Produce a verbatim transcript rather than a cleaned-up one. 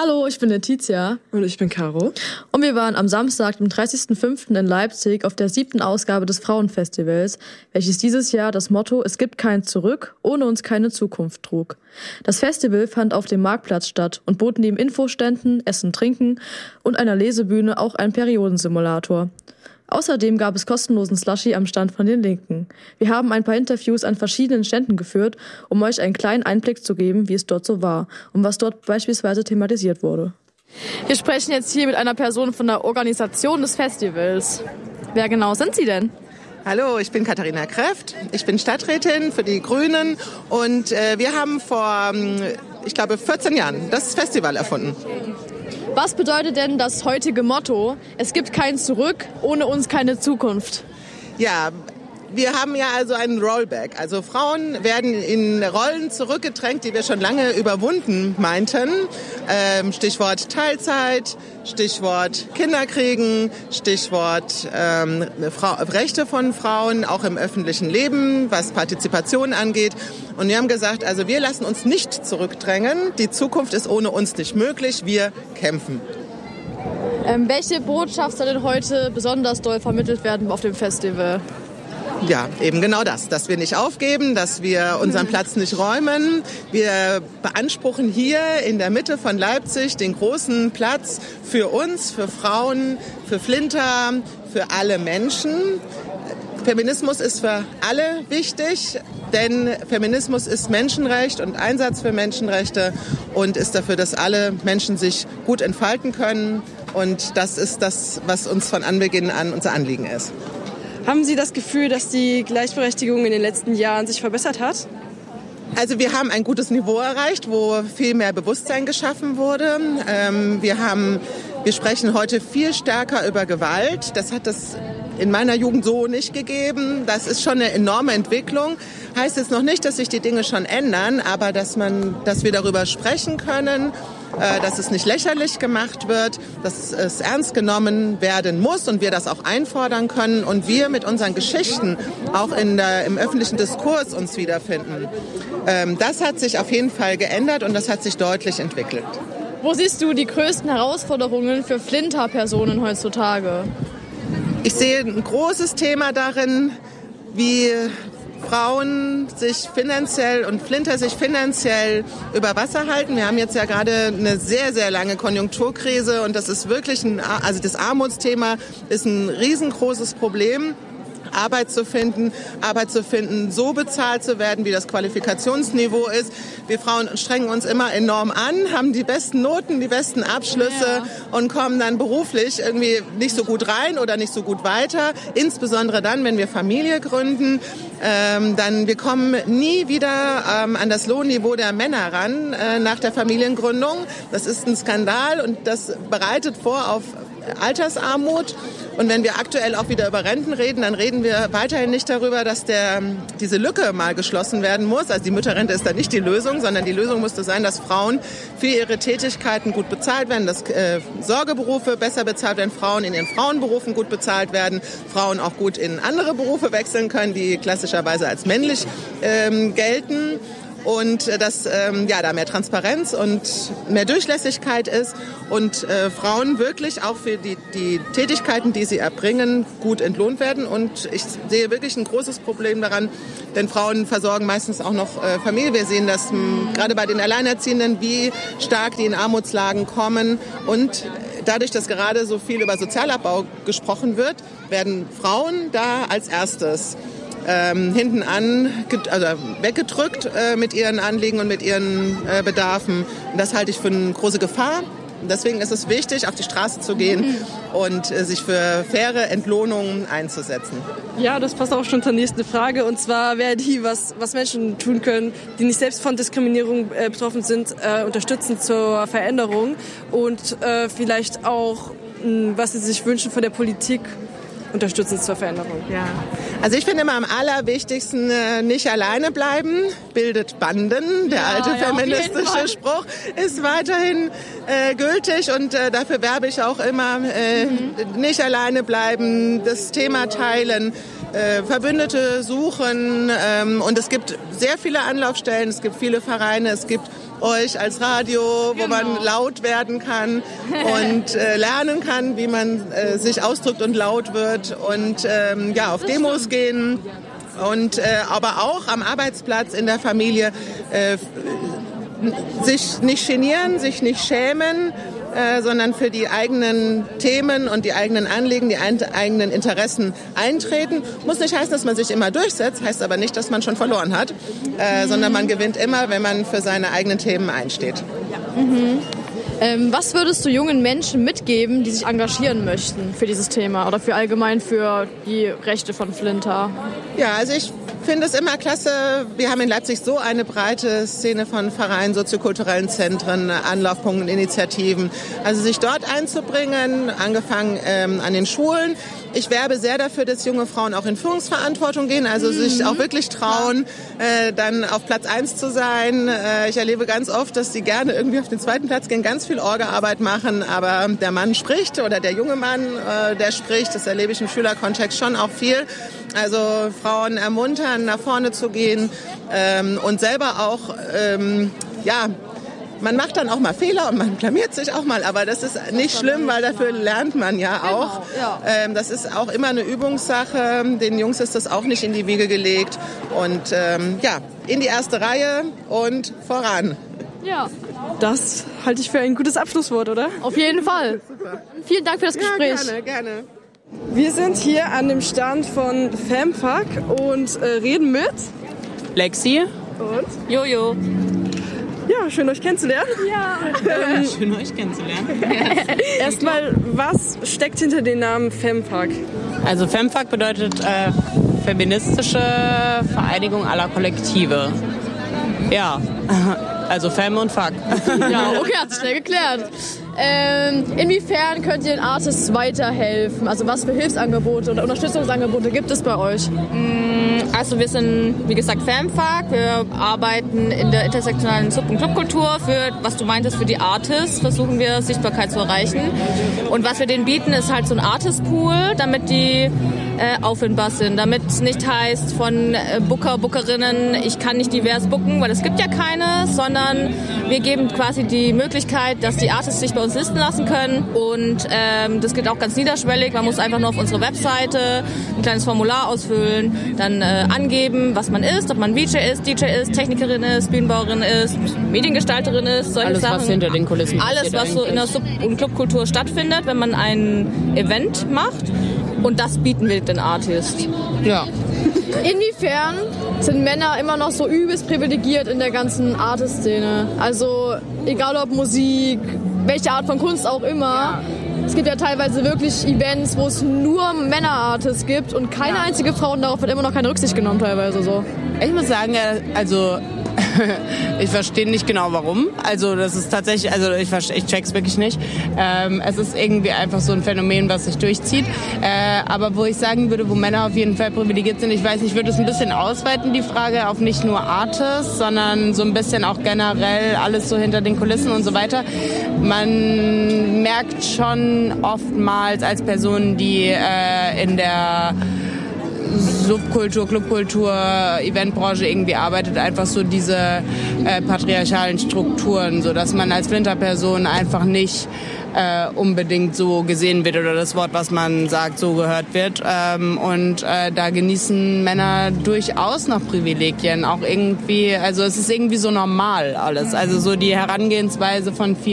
Hallo, ich bin Letizia. Und ich bin Caro. Und wir waren am Samstag, dem dreißigsten fünften in Leipzig auf der siebten Ausgabe des Frauenfestivals, welches dieses Jahr das Motto "Es gibt kein Zurück, ohne uns keine Zukunft" trug. Das Festival fand auf dem Marktplatz statt und bot neben Infoständen, Essen, Trinken und einer Lesebühne auch einen Periodensimulator. Außerdem gab es kostenlosen Slushy am Stand von den Linken. Wir haben ein paar Interviews an verschiedenen Ständen geführt, um euch einen kleinen Einblick zu geben, wie es dort so war und was dort beispielsweise thematisiert wurde. Wir sprechen jetzt hier mit einer Person von der Organisation des Festivals. Wer genau sind Sie denn? Hallo, ich bin Katharina Kreft, ich bin Stadträtin für die Grünen und äh, wir haben vor, ich glaube, vierzehn Jahren das Festival erfunden. Was bedeutet denn das heutige Motto, "Es gibt kein Zurück, ohne uns keine Zukunft"? Ja, wir haben ja also einen Rollback. Also Frauen werden in Rollen zurückgedrängt, die wir schon lange überwunden meinten. Ähm, Stichwort Teilzeit, Stichwort Kinderkriegen, Stichwort ähm, Frau, Rechte von Frauen, auch im öffentlichen Leben, was Partizipation angeht. Und wir haben gesagt, also wir lassen uns nicht zurückdrängen. Die Zukunft ist ohne uns nicht möglich. Wir kämpfen. Ähm, welche Botschaft soll denn heute besonders doll vermittelt werden auf dem Festival? Ja, eben genau das, dass wir nicht aufgeben, dass wir unseren Platz nicht räumen. Wir beanspruchen hier in der Mitte von Leipzig den großen Platz für uns, für Frauen, für Flinter, für alle Menschen. Feminismus ist für alle wichtig, denn Feminismus ist Menschenrecht und Einsatz für Menschenrechte und ist dafür, dass alle Menschen sich gut entfalten können. Und das ist das, was uns von Anbeginn an unser Anliegen ist. Haben Sie das Gefühl, dass die Gleichberechtigung in den letzten Jahren sich verbessert hat? Also wir haben ein gutes Niveau erreicht, wo viel mehr Bewusstsein geschaffen wurde. Ähm, wir haben, wir sprechen heute viel stärker über Gewalt. Das hat es in meiner Jugend so nicht gegeben. Das ist schon eine enorme Entwicklung. Heißt jetzt noch nicht, dass sich die Dinge schon ändern, aber dass man, dass wir darüber sprechen können, äh, dass es nicht lächerlich gemacht wird, dass es ernst genommen werden muss und wir das auch einfordern können und wir mit unseren Geschichten auch in der, im öffentlichen Diskurs uns wiederfinden. Ähm, das hat sich auf jeden Fall geändert und das hat sich deutlich entwickelt. Wo siehst du die größten Herausforderungen für Flinter-Personen heutzutage? Ich sehe ein großes Thema darin, wie Frauen sich finanziell und Flinter sich finanziell über Wasser halten. Wir haben jetzt ja gerade eine sehr, sehr lange Konjunkturkrise und das ist wirklich ein, also das Armutsthema ist ein riesengroßes Problem. Arbeit zu finden, Arbeit zu finden, so bezahlt zu werden, wie das Qualifikationsniveau ist. Wir Frauen strengen uns immer enorm an, haben die besten Noten, die besten Abschlüsse ja. und kommen dann beruflich irgendwie nicht so gut rein oder nicht so gut weiter. Insbesondere dann, wenn wir Familie gründen, ähm, dann wir kommen nie wieder ähm, an das Lohnniveau der Männer ran äh, nach der Familiengründung. Das ist ein Skandal und das bereitet vor auf Altersarmut. Und wenn wir aktuell auch wieder über Renten reden, dann reden wir weiterhin nicht darüber, dass der, diese Lücke mal geschlossen werden muss. Also die Mütterrente ist da nicht die Lösung, sondern die Lösung müsste sein, dass Frauen für ihre Tätigkeiten gut bezahlt werden, dass äh, Sorgeberufe besser bezahlt werden, Frauen in ihren Frauenberufen gut bezahlt werden, Frauen auch gut in andere Berufe wechseln können, die klassischerweise als männlich ähm, gelten. Und dass ähm, ja, da mehr Transparenz und mehr Durchlässigkeit ist und äh, Frauen wirklich auch für die, die Tätigkeiten, die sie erbringen, gut entlohnt werden. Und ich sehe wirklich ein großes Problem daran, denn Frauen versorgen meistens auch noch äh, Familie. Wir sehen das mh, gerade bei den Alleinerziehenden, wie stark die in Armutslagen kommen. Und dadurch, dass gerade so viel über Sozialabbau gesprochen wird, werden Frauen da als erstes Ähm, hinten an, also weggedrückt äh, mit ihren Anliegen und mit ihren äh, Bedarfen. Und das halte ich für eine große Gefahr. Und deswegen ist es wichtig, auf die Straße zu gehen und äh, sich für faire Entlohnungen einzusetzen. Ja, das passt auch schon zur nächsten Frage. Und zwar wäre die, was, was Menschen tun können, die nicht selbst von Diskriminierung äh, betroffen sind, äh, unterstützen zur Veränderung und äh, vielleicht auch, mh, was sie sich wünschen von der Politik, unterstützen zur Veränderung. Ja. Also ich finde immer am allerwichtigsten, äh, nicht alleine bleiben, bildet Banden. Der ja, alte ja, feministische Spruch ist weiterhin äh, gültig und äh, dafür werbe ich auch immer, äh, mhm. nicht alleine bleiben, das Thema teilen, äh, Verbündete suchen. Ähm, und es gibt sehr viele Anlaufstellen, es gibt viele Vereine, es gibt euch als Radio, wo genau. man laut werden kann und äh, lernen kann, wie man äh, sich ausdrückt und laut wird und ähm, ja, auf Demos gehen und äh, aber auch am Arbeitsplatz, in der Familie äh, sich nicht genieren, sich nicht schämen, äh, sondern für die eigenen Themen und die eigenen Anliegen, die ein, eigenen Interessen eintreten. Muss nicht heißen, dass man sich immer durchsetzt, heißt aber nicht, dass man schon verloren hat, äh, mhm. sondern man gewinnt immer, wenn man für seine eigenen Themen einsteht. Mhm. Ähm, was würdest du jungen Menschen mitgeben, die sich engagieren möchten für dieses Thema oder für allgemein für die Rechte von Flinter? Ja, also ich finde es immer klasse. Wir haben in Leipzig so eine breite Szene von Vereinen, soziokulturellen Zentren, Anlaufpunkten, Initiativen. Also sich dort einzubringen, angefangen ähm, an den Schulen. Ich werbe sehr dafür, dass junge Frauen auch in Führungsverantwortung gehen, also mhm. sich auch wirklich trauen, äh, dann auf Platz eins zu sein. Äh, ich erlebe ganz oft, dass sie gerne irgendwie auf den zweiten Platz gehen, ganz viel Orga-Arbeit machen, aber der Mann spricht oder der junge Mann, äh, der spricht, das erlebe ich im Schülerkontext schon auch viel. Also Frauen ermuntern, nach vorne zu gehen ähm, und selber auch, ähm, ja, man macht dann auch mal Fehler und man blamiert sich auch mal, aber das ist nicht schlimm, weil dafür lernt man ja auch. Genau, ja. Ähm, das ist auch immer eine Übungssache. Den Jungs ist das auch nicht in die Wiege gelegt. Und ähm, ja, in die erste Reihe und voran. Ja, das halte ich für ein gutes Abschlusswort, oder? Auf jeden Fall. Super. Vielen Dank für das Gespräch. Ja, gerne, gerne. Wir sind hier an dem Stand von FemFuck und äh, reden mit Lexi und Jojo. Ja, schön euch kennenzulernen. Ja, ähm, schön euch kennenzulernen. Erstmal, was steckt hinter dem Namen FemFuck? Also FemFuck bedeutet äh, feministische Vereinigung aller Kollektive. Ja, also Fem und Fuck. Ja, okay, hat sich schnell geklärt. Ähm, inwiefern könnt ihr den Artists weiterhelfen? Also was für Hilfsangebote oder Unterstützungsangebote gibt es bei euch? Also wir sind, wie gesagt, FemFuck. Wir arbeiten in der intersektionalen Sub- und Clubkultur. Für, was du meintest, für die Artists versuchen wir Sichtbarkeit zu erreichen. Und was wir denen bieten, ist halt so ein Artist-Pool, damit die äh, auffindbar sind. Damit es nicht heißt von äh, Booker, Bookerinnen, ich kann nicht divers booken, weil es gibt ja keine, sondern wir geben quasi die Möglichkeit, dass die Artists sich bei uns listen lassen können. Und ähm, das geht auch ganz niederschwellig. Man muss einfach nur auf unsere Webseite ein kleines Formular ausfüllen, dann äh, angeben, was man ist, ob man V J ist, D J ist, Technikerin ist, Bühnenbauerin ist, Mediengestalterin ist, solche alles, Sachen. Alles, was hinter den Kulissen Alles, was so in der Sub- und Clubkultur stattfindet, wenn man ein Event macht. Und das bieten wir den Artists. Ja. Inwiefern sind Männer immer noch so übelst privilegiert in der ganzen Artist-Szene? Also egal ob Musik, welche Art von Kunst auch immer. Ja. Es gibt ja teilweise wirklich Events, wo es nur Männer-Artists gibt und keine ja. einzige Frau, und darauf wird immer noch keine Rücksicht genommen teilweise so. Ich muss sagen, also ich verstehe nicht genau warum. Also das ist tatsächlich, also ich, ich check's wirklich nicht. Ähm, es ist irgendwie einfach so ein Phänomen, was sich durchzieht. Äh, aber wo ich sagen würde, wo Männer auf jeden Fall privilegiert sind, ich weiß, ich würde es ein bisschen ausweiten, die Frage, auf nicht nur Artists, sondern so ein bisschen auch generell alles so hinter den Kulissen und so weiter. Man merkt schon oftmals als Person, die äh, in der Subkultur, Clubkultur, Eventbranche irgendwie arbeitet, einfach so diese äh, patriarchalen Strukturen, so dass man als Flinterperson einfach nicht äh, unbedingt so gesehen wird oder das Wort, was man sagt, so gehört wird. Ähm, und äh, da genießen Männer durchaus noch Privilegien, auch irgendwie, also es ist irgendwie so normal alles. Also so die Herangehensweise von vielen